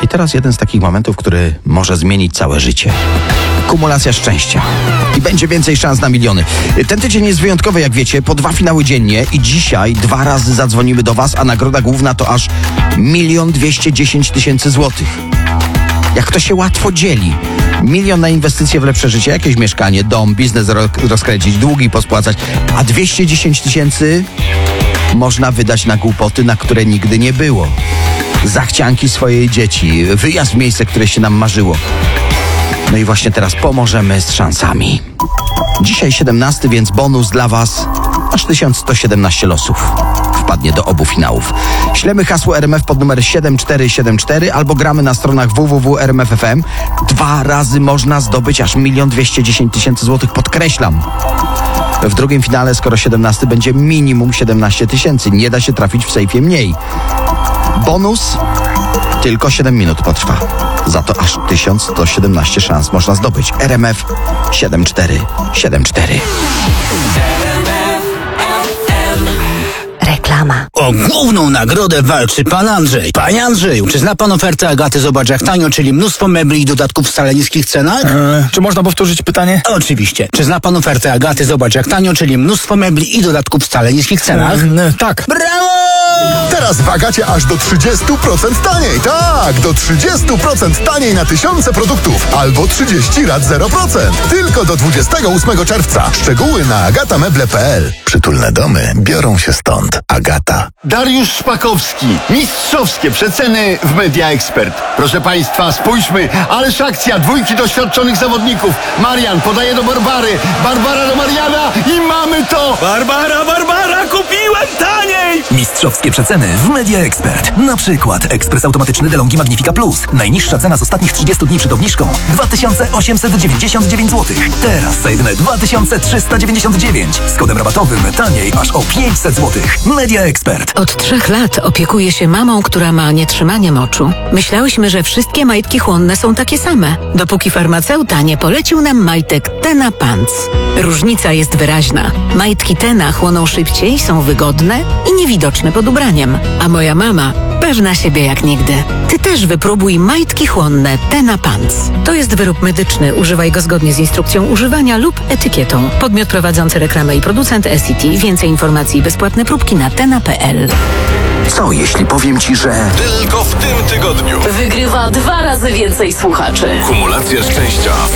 I teraz jeden z takich momentów, który może zmienić całe życie. Kumulacja szczęścia. I będzie więcej szans na miliony. Ten tydzień jest wyjątkowy, jak wiecie, po 2 finały dziennie i dzisiaj 2 razy zadzwonimy do was, a nagroda główna to aż 1 210 000 złotych. Jak to się łatwo dzieli. 1 000 000 na inwestycje w lepsze życie, jakieś mieszkanie, dom, biznes rozkręcić, długi pospłacać, a 210 000 można wydać na głupoty, na które nigdy nie było. Zachcianki swojej dzieci, wyjazd w miejsce, które się nam marzyło. No i właśnie teraz pomożemy z szansami. Dzisiaj 17, więc bonus dla was aż 1117 losów. Wpadnie do obu finałów. Ślemy hasło RMF pod numer 7474 albo gramy na stronach www.rmf.fm. 2 razy można zdobyć aż 1 210 000 złotych, podkreślam. W drugim finale, skoro 17, będzie minimum 17 000. Nie da się trafić w sejfie mniej. Bonus tylko 7 minut potrwa. Za to aż 1117 szans można zdobyć. RMF 7474. Reklama. O główną nagrodę walczy pan Andrzej. Panie Andrzeju, czy zna pan ofertę Agaty Zobacz jak tanio, czyli mnóstwo mebli i dodatków w wcale niskich cenach? Czy można powtórzyć pytanie? Oczywiście. Czy zna pan ofertę Agaty Zobacz jak tanio, czyli mnóstwo mebli i dodatków w wcale niskich cenach? Tak. Brawo! Teraz w Agacie aż do 30% taniej. Tak, do 30% taniej na tysiące produktów. Albo 30 lat 0%. Tylko do 28 czerwca. Szczegóły na agatameble.pl. Przytulne domy biorą się stąd. Agata. Dariusz Szpakowski. Mistrzowskie przeceny w Media Expert. Proszę Państwa, spójrzmy. Ależ akcja 2 doświadczonych zawodników. Marian podaje do Barbary. Barbara do Mariana i mamy to! Barbara, kupiłem taniej! Mistrzowskie przeceny w Media Expert. Na przykład ekspres automatyczny DeLonghi Magnifica Plus. Najniższa cena z ostatnich 30 dni przed obniżką 2899 zł. Teraz za jedyne 2399. Z kodem rabatowym taniej aż o 500 zł. Media Expert. Od 3 lat opiekuję się mamą, która ma nietrzymanie moczu. Myślałyśmy, że wszystkie majtki chłonne są takie same, dopóki farmaceuta nie polecił nam majtek Tena Pants. Różnica jest wyraźna. Majtki Tena chłoną szybciej, są wygodne i niewidoczne pod ubraniem. A moja mama pewna siebie jak nigdy. Ty też wypróbuj majtki chłonne Tena Pants. To jest wyrób medyczny. Używaj go zgodnie z instrukcją używania lub etykietą. Podmiot prowadzący reklamę i producent SCT. Więcej informacji i bezpłatne próbki na tena.pl. Co jeśli powiem ci, że... Tylko w tym tygodniu. Wygrywa 2 razy więcej słuchaczy. Kumulacja szczęścia.